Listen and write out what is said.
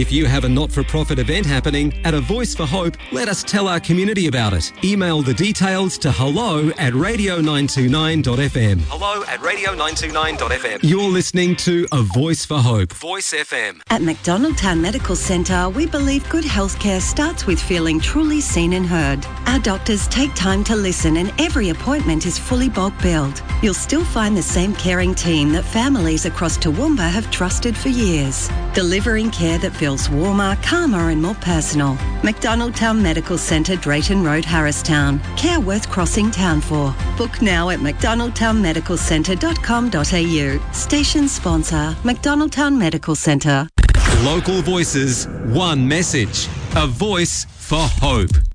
If you have a not-for-profit event happening at A Voice for Hope, let us tell our community about it. Email the details to hello@radio929.fm. hello@radio929.fm. You're listening to A Voice for Hope. Voice FM. At McDonald Town Medical Centre, we believe good healthcare starts with feeling truly seen and heard. Our doctors take time to listen and every appointment is fully bulk billed. You'll still find the same caring team that families across Toowoomba have trusted for years, delivering care that feels warmer, calmer and more personal. McDonald Town Medical Centre, Drayton Road, Harristown. Care worth crossing town for. Book now at mcdonaldtownmedicalcentre.com.au. Station sponsor, McDonald Town Medical Centre. Local voices, one message. A Voice for Hope.